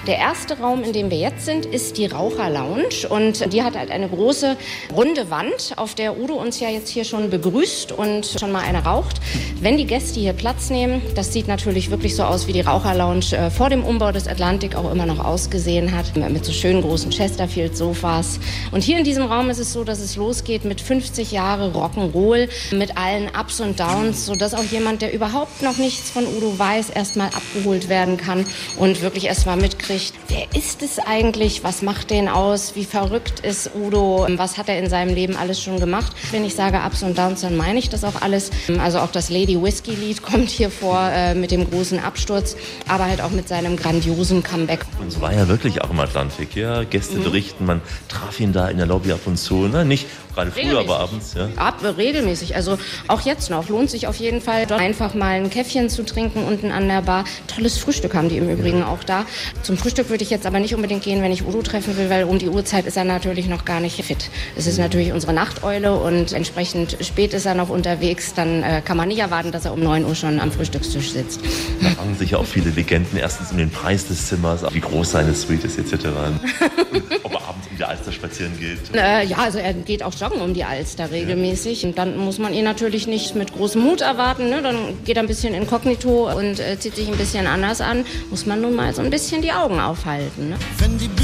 Der erste Raum, in dem wir jetzt sind, ist die Raucherlounge und die hat halt eine große, runde Wand, auf der Udo uns ja jetzt hier schon begrüßt und schon mal eine raucht. Wenn die Gäste hier Platz nehmen, das sieht natürlich wirklich so aus, wie die Raucherlounge vor dem Umbau des Atlantik auch immer noch ausgesehen hat, mit so schönen großen Chesterfield-Sofas. Und hier in diesem Raum ist es so, dass es losgeht mit 50 Jahre Rock'n'Roll, mit allen Ups und Downs, sodass auch jemand, der überhaupt noch nichts von Udo weiß, erstmal abgeholt werden kann und wirklich erstmal mitkriegt, wer ist es eigentlich, was macht den aus, wie verrückt ist Udo, was hat er in seinem Leben alles schon gemacht. Wenn ich sage Ups und Downs, dann meine ich das auch alles. Also auch das Lady Whiskey Lied kommt hier vor mit dem großen Absturz, aber halt auch mit seinem grandiosen Comeback. Und so war er wirklich auch im Atlantik, ja. Gäste berichten, man traf ihn da in der Lobby ab und zu, ne? Nicht gerade früher, aber abends, ja. Regelmäßig, also auch jetzt noch. Lohnt sich auf jeden Fall, dort einfach mal ein Käffchen zu trinken unten an der Bar. Tolles Frühstück haben die im Übrigen auch da. Zum Frühstück würde ich jetzt aber nicht unbedingt gehen, wenn ich Udo treffen will, weil um die Uhrzeit ist er natürlich noch gar nicht fit. Es ist natürlich unsere Nachteule und entsprechend spät ist er noch unterwegs. Dann kann man nicht erwarten, dass er um 9 Uhr schon am Frühstückstisch sitzt. Da fangen sich ja auch viele Legenden erstens um den Preis des Zimmers, wie groß seine Suite ist etc. Ob er abends um die Alster spazieren geht. Ja, also er geht auch joggen um die Alster regelmäßig. Und dann muss man ihn natürlich nicht mit großem Mut erwarten. Ne? Dann geht er ein bisschen inkognito und zieht sich ein bisschen anders an. Muss man nun mal so ein bisschen die Augen aufhalten. Ne?